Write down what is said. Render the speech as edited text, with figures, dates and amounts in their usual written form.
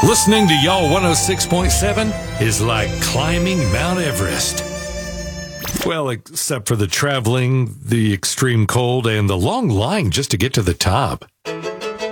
Listening to Y'all 106.7 is like climbing Mount Everest. Well, except for the traveling, the extreme cold, and the long line just to get to the top.